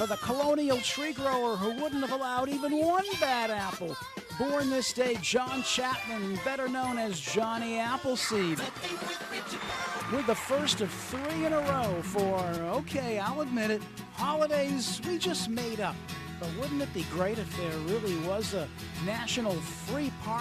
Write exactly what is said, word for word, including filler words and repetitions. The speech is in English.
for the colonial tree grower who wouldn't have allowed even one bad apple. Born this day, John Chapman, better known as Johnny Appleseed. We're the first of three in a row for, okay, I'll admit it, holidays we just made up. But wouldn't it be great if there really was a national free party?